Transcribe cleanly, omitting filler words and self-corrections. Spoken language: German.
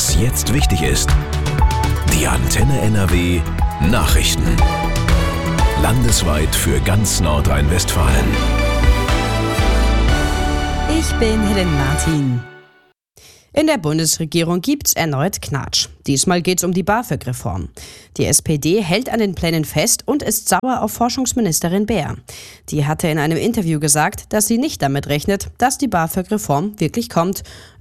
Was jetzt wichtig ist. Die Antenne NRW Nachrichten. Landesweit für ganz Nordrhein-Westfalen. Ich bin Helen Martin. In der Bundesregierung gibt's erneut Knatsch. Diesmal geht's um die BAföG-Reform. Die SPD hält an den Plänen fest und ist sauer auf Forschungsministerin Baer. Die hatte in einem Interview gesagt, dass sie nicht damit rechnet, dass die BAföG-Reform wirklich kommt.